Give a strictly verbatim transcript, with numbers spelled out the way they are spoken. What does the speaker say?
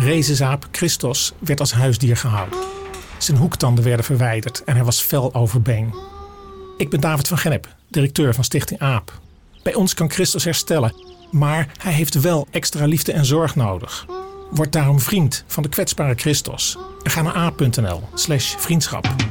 Rezenzaap Christos werd als huisdier gehouden. Zijn hoektanden werden verwijderd en hij was fel overbeen. Ik ben David van Gennep, directeur van Stichting AAP. Bij ons kan Christos herstellen, maar hij heeft wel extra liefde en zorg nodig. Word daarom vriend van de kwetsbare Christos en ga naar a punt n l slash vriendschap.